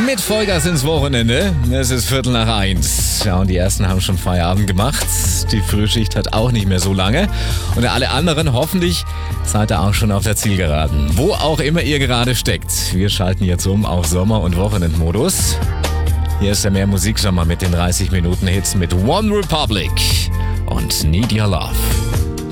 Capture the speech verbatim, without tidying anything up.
Mit Vollgas ins Wochenende. Es ist Viertel nach eins. Ja, und die ersten haben schon Feierabend gemacht. Die Frühschicht hat auch nicht mehr so lange. Und alle anderen, hoffentlich, seid ihr auch schon auf der Zielgeraden. Wo auch immer ihr gerade steckt. Wir schalten jetzt um auf Sommer- und Wochenendmodus. Hier ist der Mehr Musiksommer mit den dreißig Minuten Hits mit One Republic und Need Your Love.